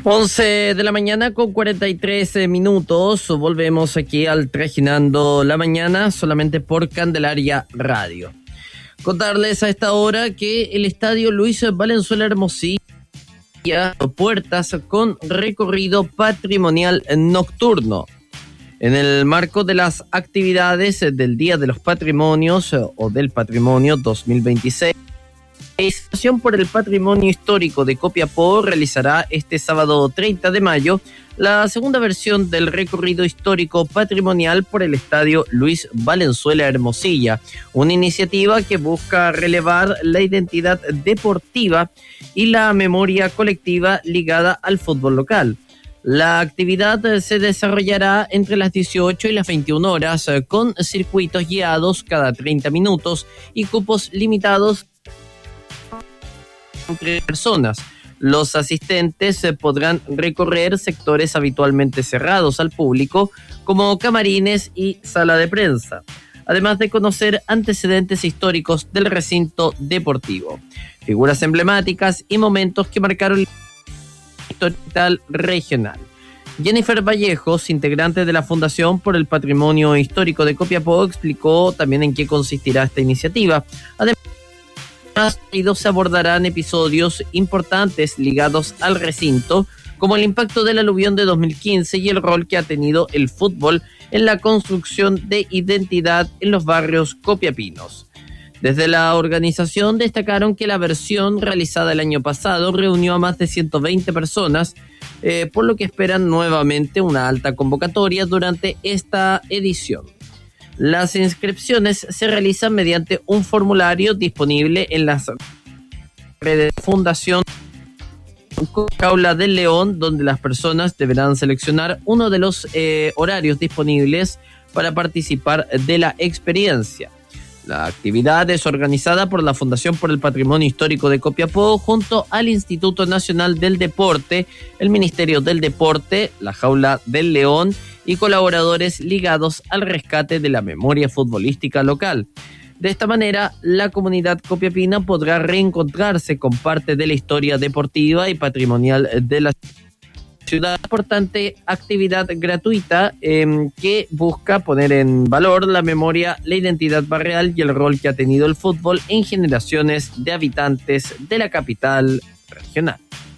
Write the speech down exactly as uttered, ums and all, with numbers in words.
once de la mañana con cuarenta y tres minutos. Volvemos aquí al Trajinando la Mañana, solamente por Candelaria Radio. Contarles a esta hora que el estadio Luis Valenzuela Hermosilla puertas con recorrido patrimonial nocturno. En el marco de las actividades del Día de los Patrimonios o del Patrimonio dos mil veintiséis, la Asociación por el Patrimonio Histórico de Copiapó realizará este sábado treinta de mayo la segunda versión del recorrido histórico patrimonial por el estadio Luis Valenzuela Hermosilla, una iniciativa que busca relevar la identidad deportiva y la memoria colectiva ligada al fútbol local. La actividad se desarrollará entre las dieciocho y las veintiuna horas con circuitos guiados cada treinta minutos y cupos limitados entre personas. Los asistentes podrán recorrer sectores habitualmente cerrados al público, como camarines y sala de prensa, además de conocer antecedentes históricos del recinto deportivo, figuras emblemáticas y momentos que marcaron la historia regional. Jennifer Vallejos, integrante de la Fundación por el Patrimonio Histórico de Copiapó, explicó también en qué consistirá esta iniciativa. Además, se abordarán episodios importantes ligados al recinto, como el impacto del aluvión de dos mil quince y el rol que ha tenido el fútbol en la construcción de identidad en los barrios copiapinos. Desde la organización destacaron que la versión realizada el año pasado reunió a más de ciento veinte personas, eh, por lo que esperan nuevamente una alta convocatoria durante esta edición. Las inscripciones se realizan mediante un formulario disponible en las redes de Fundación Jaula del León, donde las personas deberán seleccionar uno de los eh, horarios disponibles para participar de la experiencia. La actividad es organizada por la Fundación por el Patrimonio Histórico de Copiapó junto al Instituto Nacional del Deporte, el Ministerio del Deporte, la Jaula del León y colaboradores ligados al rescate de la memoria futbolística local. De esta manera, la comunidad copiapina podrá reencontrarse con parte de la historia deportiva y patrimonial de la ciudad. Importante actividad gratuita eh, que busca poner en valor la memoria, la identidad barrial y el rol que ha tenido el fútbol en generaciones de habitantes de la capital regional.